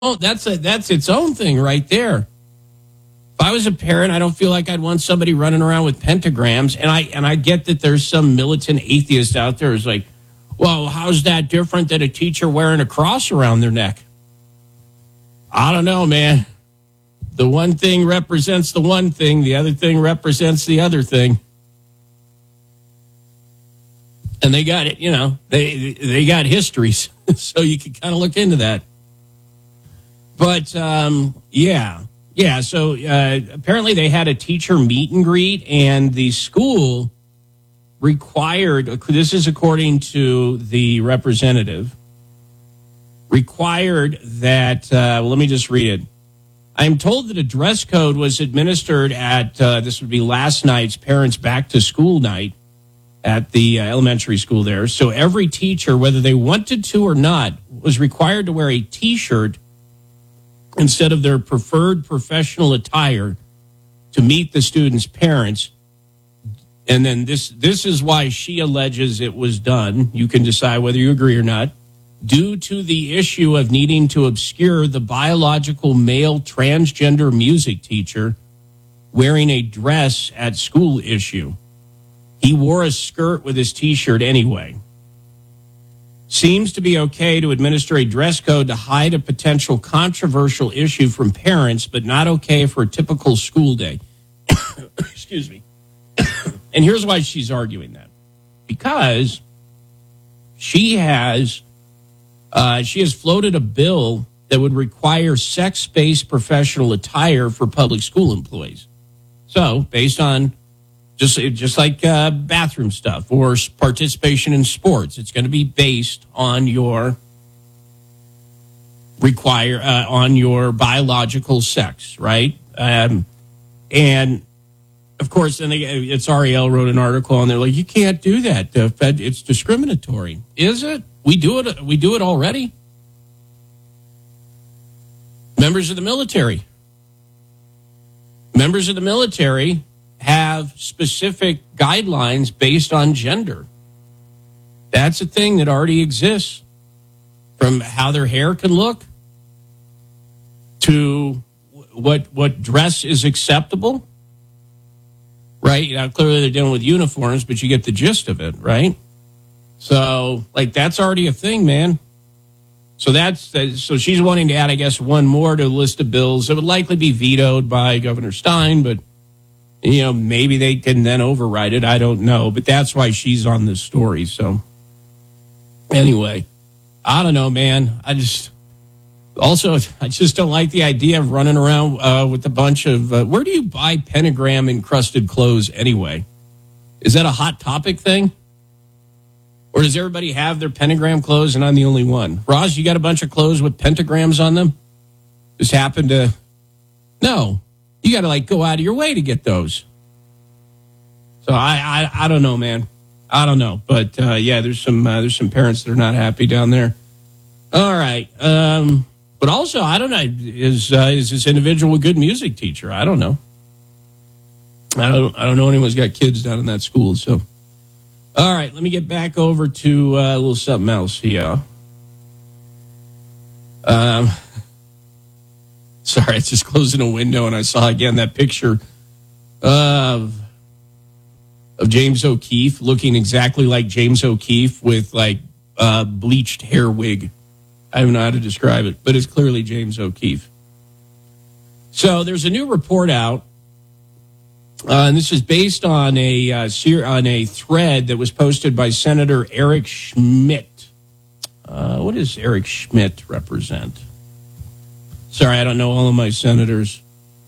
that's its own thing right there. If I was a parent, I don't feel like I'd want somebody running around with pentagrams. And I get that there's some militant atheist out there who's like, well, how's that different than a teacher wearing a cross around their neck? I don't know, man. The one thing represents the one thing. The other thing represents the other thing. And they got it, they got histories. So you can kind of look into that. But, yeah. So apparently they had a teacher meet and greet, and the school required, this is according to the representative, required that, let me just read it. I am told that a dress code was administered at, this would be last night's parents' back to school night at the elementary school there. So every teacher, whether they wanted to or not, was required to wear a T-shirt instead of their preferred professional attire to meet the students' parents. And then this is why she alleges it was done. You can decide whether you agree or not. Due to the issue of needing to obscure the biological male transgender music teacher wearing a dress at school issue. He wore a skirt with his T-shirt anyway. Seems to be okay to administer a dress code to hide a potential controversial issue from parents, but not okay for a typical school day. Excuse me. And here's why she's arguing that. Because she has floated a bill that would require sex-based professional attire for public school employees. So, based on just like bathroom stuff or participation in sports, it's going to be based on your on your biological sex, right? And of course, then it's Ariel wrote an article and they're like, you can't do that. It's discriminatory. Is it? We do it already. Members of the military have specific guidelines based on gender. That's a thing that already exists, from how their hair can look to what dress is acceptable, right? Clearly they're dealing with uniforms, but you get the gist of it, right? So, that's already a thing, man. So so she's wanting to add, I guess, one more to a list of bills that would likely be vetoed by Governor Stein, but maybe they can then override it. I don't know. But that's why she's on this story. So anyway, I don't know, man. I just don't like the idea of running around with a bunch of, where do you buy pentagram encrusted clothes anyway? Is that a Hot Topic thing? Or does everybody have their pentagram clothes and I'm the only one? Roz, you got a bunch of clothes with pentagrams on them? Just happen to... No. You got to go out of your way to get those. So I don't know, man. I don't know, but yeah, there's some parents that are not happy down there. All right, but also I don't know, is this individual a good music teacher? I don't know. I don't know anyone's got kids down in that school. So, all right, let me get back over to a little something else here. Sorry, I just closing a window and I saw again that picture of James O'Keefe looking exactly like James O'Keefe with bleached hair wig. I don't know how to describe it, but it's clearly James O'Keefe. So there's a new report out, and this is based on a thread that was posted by Senator Eric Schmidt. What does Eric Schmidt represent? Sorry, I don't know all of my senators.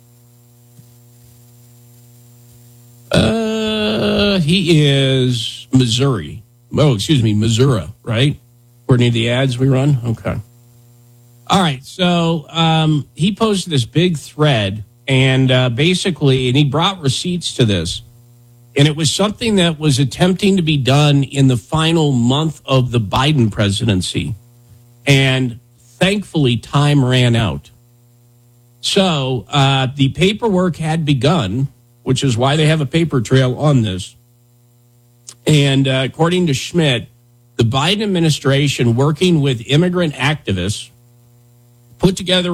He is Missouri. Oh, excuse me, Missouri, right? According to the ads we run? Okay. All right, so he posted this big thread, and basically, and he brought receipts to this, and it was something that was attempting to be done in the final month of the Biden presidency, and thankfully, time ran out. So the paperwork had begun, which is why they have a paper trail on this. And according to Schmidt, the Biden administration, working with immigrant activists, put together